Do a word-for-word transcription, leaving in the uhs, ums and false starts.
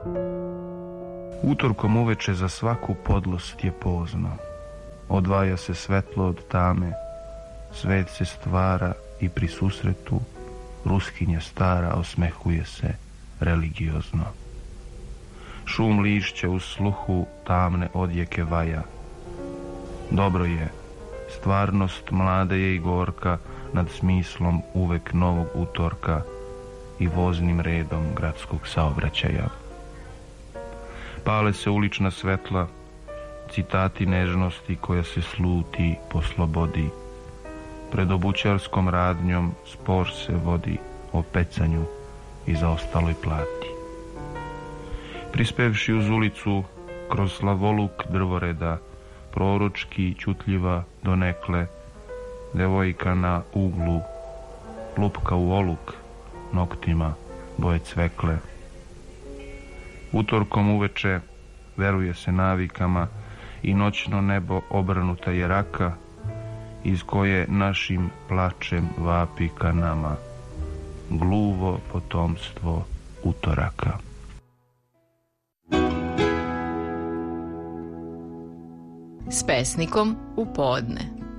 Utorkom uveče za svaku podlost je pozno. Odvaja se svetlo od tame, svet se stvara i pri susretu Ruskinja stara osmehuje se religiozno. Šum lišća u sluhu tamne odjeke vaja. Dobro je, stvarnost mlade je i gorka nad smislom uvek novog utorka i voznim redom gradskog saobraćaja. Pale se ulična svetla, citati nežnosti koja se sluti po slobodi. Pred obućarskom radnjom spor se vodi o pecanju i zaostaloj plati. Prispevši uz ulicu, kroz slavoluk drvoreda, proročki ćutljiva donekle, devojka na uglu, lupka u oluk, noktima boje cvekle. Utorkom uveče veruje se navikama i noćno nebo obrnuta je raka, iz koje našim plačem vapi ka nama gluvo potomstvo utoraka. S pesnikom u podne.